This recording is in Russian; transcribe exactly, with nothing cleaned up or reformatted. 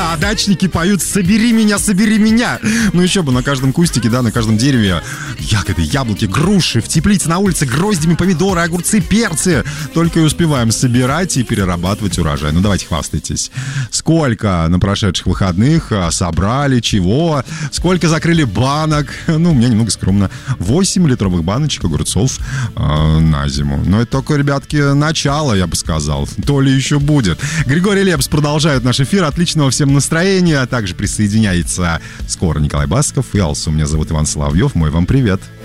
а дачники поют «Собери меня, собери меня». Ну еще бы, на каждом кустике, да, на каждом дереве ягоды, яблоки, груши, в теплице на улице гроздями помидоры, огурцы, перцы. Только и успеваем собирать и перерабатывать урожай. Ну давайте хвастайтесь. Сколько на прошедших выходных собрали, чего? Сколько закрыли банок? Ну, у меня немного скромно. восемь литровых баночек огурцов э, на зиму. Но это только, ребятки, начало, я бы сказал. То ли еще будет. Григорий Лепс продолжает наш эфир. Отличного всем настроения. А также присоединяется скоро Николай Басков и Алсу. Меня зовут Иван Соловьев. Мой вам привет.